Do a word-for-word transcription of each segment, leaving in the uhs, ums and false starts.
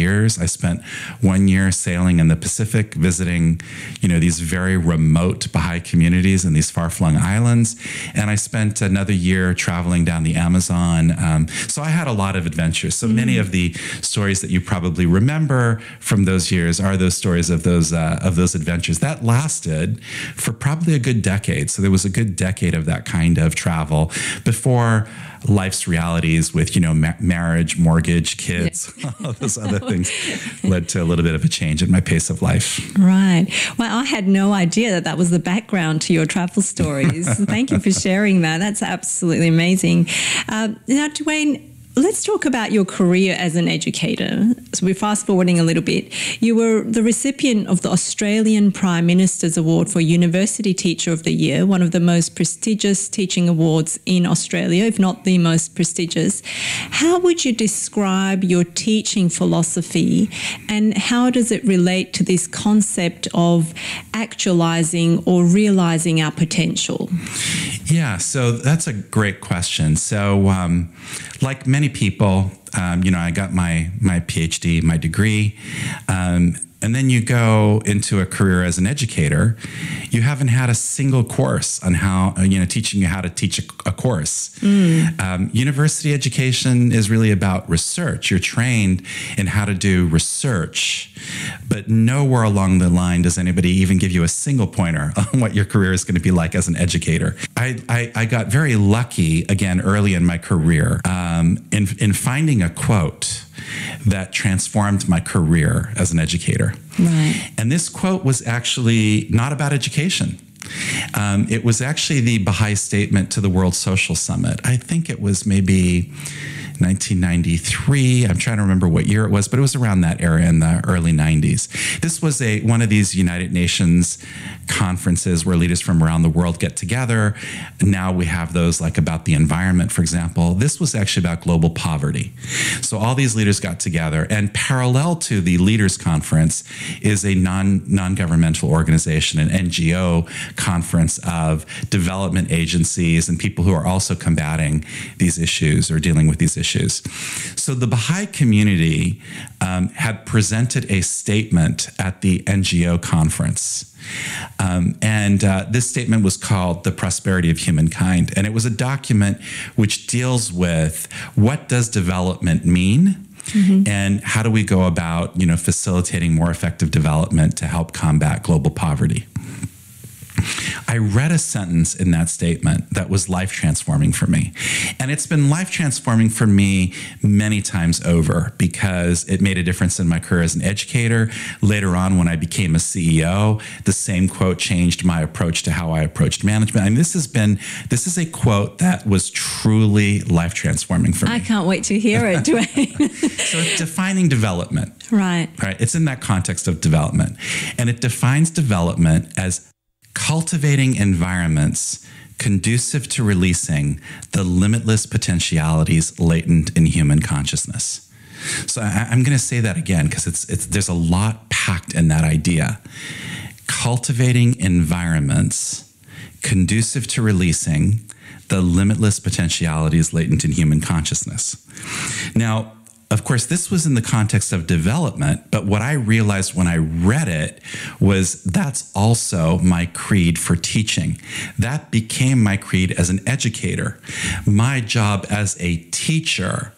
years. I spent one year sailing in the Pacific, visiting, you know, these very remote Baha'i communities in these far-flung islands. And I spent another year traveling down the Amazon. Um, so I had a lot of adventures. So mm. many of the stories that you probably remember from those years are those stories of those uh, of those adventures. That lasted for probably a good decade. So there was a good decade of that kind of travel before life's realities with, you know, ma- marriage, mortgage, kids, yeah. all those other things led to a little bit of a change in my pace of life. Right. Well, I had no idea that that was the background to your travel stories. Thank you for sharing that. That's absolutely amazing. Uh, now, Dwayne, let's talk about your career as an educator. So we're fast forwarding a little bit. You were the recipient of the Australian Prime Minister's Award for University Teacher of the Year, one of the most prestigious teaching awards in Australia, if not the most prestigious. How would you describe your teaching philosophy, and how does it relate to this concept of actualizing or realizing our potential? Yeah, so that's a great question. So um, like many people, um, you know, I got my my PhD, my degree, um, and then you go into a career as an educator. You haven't had a single course on how, you know, teaching you how to teach a, a course. Mm. Um, university education is really about research. You're trained in how to do research, but nowhere along the line does anybody even give you a single pointer on what your career is going to be like as an educator. I, I, I got very lucky, again, early in my career, um, in, in finding a quote that transformed my career as an educator. Right. And this quote was actually not about education. Um, it was actually the Baha'i Statement to the World Social Summit. I think it was maybe nineteen ninety-three. I'm trying to remember what year it was, but it was around that era in the early nineties. This was a one of these United Nations conferences where leaders from around the world get together. Now we have those like about the environment, for example. This was actually about global poverty. So all these leaders got together, and parallel to the Leaders Conference is a non, non-governmental organization, an N G O conference of development agencies and people who are also combating these issues or dealing with these issues. Issues. So the Baha'i community um, had presented a statement at the N G O conference. Um, and uh, this statement was called The Prosperity of Humankind. And it was a document which deals with what does development mean? Mm-hmm. And how do we go about, you know, facilitating more effective development to help combat global poverty? I read a sentence in that statement that was life-transforming for me. And it's been life-transforming for me many times over because it made a difference in my career as an educator. Later on, when I became a C E O, the same quote changed my approach to how I approached management. I mean, this has been, this is a quote that was truly life-transforming for me. I can't wait to hear it, Dwayne. So defining development. Right. Right. It's in that context of development. And it defines development as cultivating environments conducive to releasing the limitless potentialities latent in human consciousness. So I, I'm going to say that again because it's, it's, there's a lot packed in that idea. Cultivating environments conducive to releasing the limitless potentialities latent in human consciousness. Now, of course, this was in the context of development, but what I realized when I read it was that's also my creed for teaching. That became my creed as an educator. My job as a teacher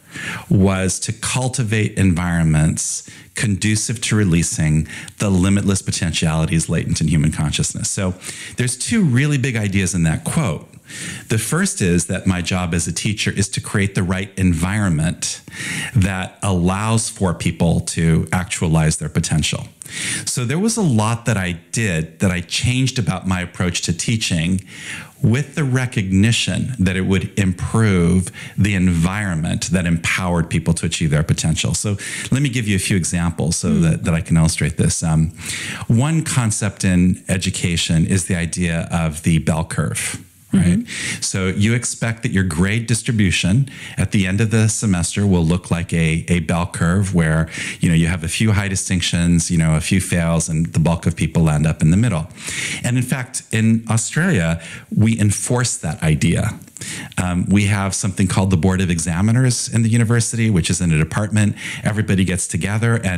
was to cultivate environments conducive to releasing the limitless potentialities latent in human consciousness. So there's two really big ideas in that quote. The first is that my job as a teacher is to create the right environment that allows for people to actualize their potential. So there was a lot that I did that I changed about my approach to teaching with the recognition that it would improve the environment that empowered people to achieve their potential. So let me give you a few examples so mm. that, that I can illustrate this. Um, one concept in education is the idea of the bell curve. Right. Mm-hmm. So you expect that your grade distribution at the end of the semester will look like a, a bell curve where, you know, you have a few high distinctions, you know, a few fails, and the bulk of people land up in the middle. And in fact, in Australia, we enforce that idea. Um, we have something called the Board of Examiners in the university, which is in a department. Everybody gets together and